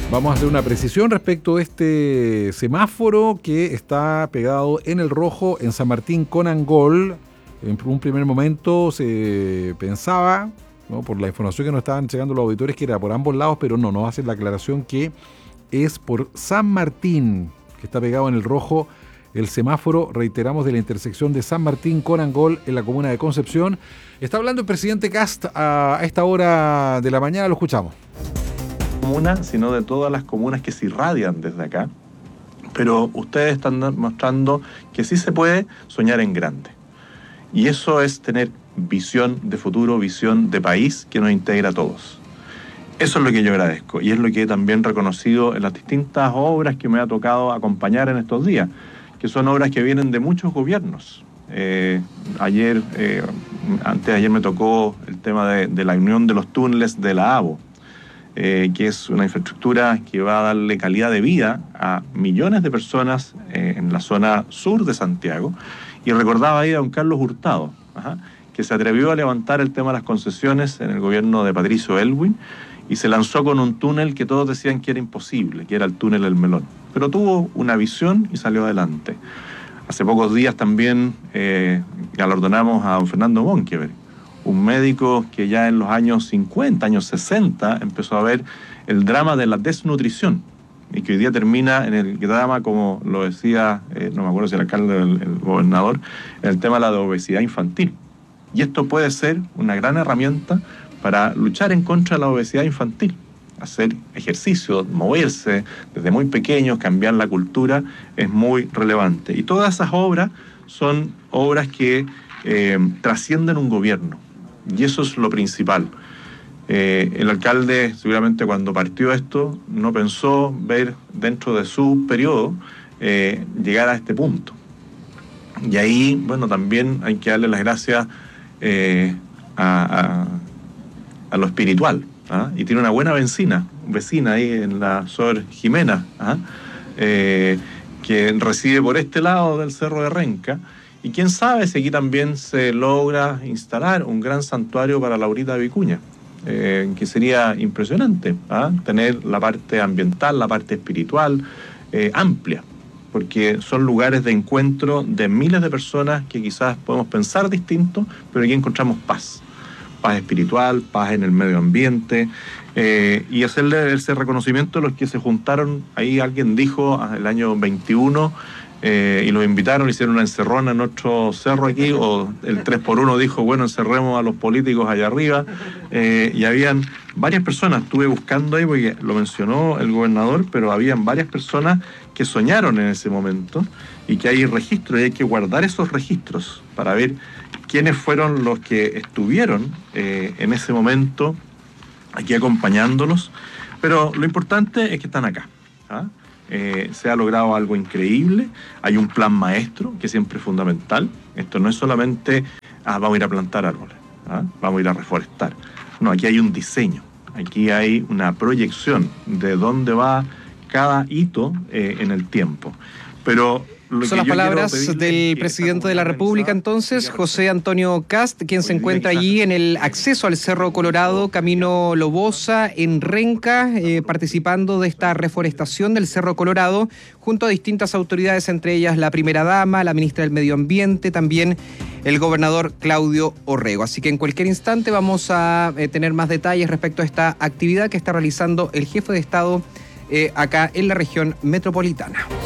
Vamos a hacer una precisión respecto a este semáforo que está pegado en el rojo en San Martín con Angol. En un primer momento se pensaba, ¿no?, por la información que nos estaban llegando los auditores, que era por ambos lados, pero no hacen la aclaración que es por San Martín, que está pegado en el rojo el semáforo, reiteramos, de la intersección de San Martín con Angol en la comuna de Concepción. Está hablando el presidente Kast a esta hora de la mañana, lo escuchamos. Sino de todas las comunas que se irradian desde acá, pero ustedes están mostrando que sí se puede soñar en grande, y eso es tener visión de futuro, visión de país que nos integra a todos. Eso es lo que yo agradezco y es lo que he también reconocido en las distintas obras que me ha tocado acompañar en estos días, que son obras que vienen de muchos gobiernos. Antes de ayer me tocó el tema de la unión de los túneles de la AVO, que es una infraestructura que va a darle calidad de vida a millones de personas en la zona sur de Santiago. Y recordaba ahí a don Carlos Hurtado, que se atrevió a levantar el tema de las concesiones en el gobierno de Patricio Aylwin y se lanzó con un túnel que todos decían que era imposible, que era el túnel El Melón. Pero tuvo una visión y salió adelante. Hace pocos días también galardonamos a don Fernando Monkeberg, un médico que ya en los años 50, años 60, empezó a ver el drama de la desnutrición y que hoy día termina en el drama, como lo decía, no me acuerdo si el alcalde o el gobernador, en el tema de la obesidad infantil. Y esto puede ser una gran herramienta para luchar en contra de la obesidad infantil. Hacer ejercicio, moverse desde muy pequeños, cambiar la cultura, es muy relevante. Y todas esas obras son obras que trascienden un gobierno. Y eso es lo principal. El alcalde seguramente cuando partió esto no pensó ver dentro de su periodo llegar a este punto. Y ahí, bueno, también hay que darle las gracias a lo espiritual. Y tiene una buena vecina ahí en la Sor Jimena, que reside por este lado del Cerro de Renca. Y quién sabe si aquí también se logra instalar un gran santuario para Laurita Vicuña, que sería impresionante, tener la parte ambiental, la parte espiritual amplia, porque son lugares de encuentro de miles de personas que quizás podemos pensar distinto, pero aquí encontramos paz espiritual, paz en el medio ambiente, y hacerle ese reconocimiento a los que se juntaron. Ahí alguien dijo el año 21, y los invitaron, hicieron una encerrona en otro cerro aquí, o el 3x1 dijo, bueno, encerremos a los políticos allá arriba, y habían varias personas, estuve buscando ahí porque lo mencionó el gobernador, pero habían varias personas que soñaron en ese momento y que hay registros y hay que guardar esos registros para ver quiénes fueron los que estuvieron en ese momento aquí acompañándolos. Pero lo importante es que están acá. Se ha logrado algo increíble, hay un plan maestro que siempre es fundamental. Esto no es solamente vamos a ir a plantar árboles, vamos a ir a reforestar. No, aquí hay un diseño, aquí hay una proyección de dónde va cada hito en el tiempo. Pero son las palabras del presidente de la República, entonces, José Antonio Kast, quien se encuentra allí en el acceso al Cerro Colorado, camino Lobosa, en Renca, participando de esta reforestación del Cerro Colorado, junto a distintas autoridades, entre ellas la primera dama, la ministra del Medio Ambiente, también el gobernador Claudio Orrego. Así que en cualquier instante vamos a tener más detalles respecto a esta actividad que está realizando el jefe de Estado acá en la región metropolitana.